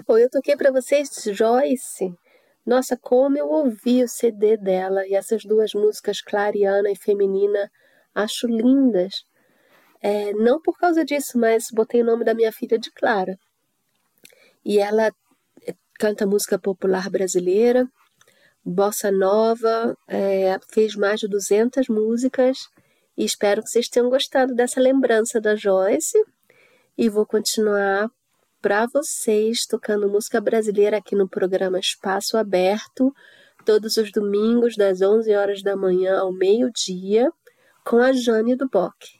Eu toquei para vocês Joyce. Nossa, como eu ouvi o CD dela e essas duas músicas, Clariana e Feminina, acho lindas. Não por causa disso, mas botei o nome da minha filha de Clara. E ela canta música popular brasileira, bossa nova, fez mais de 200 músicas e espero que vocês tenham gostado dessa lembrança da Joyce e vou continuar para vocês tocando música brasileira aqui no programa Espaço Aberto, todos os domingos das 11 horas da manhã ao meio-dia, com a Jane do Bock.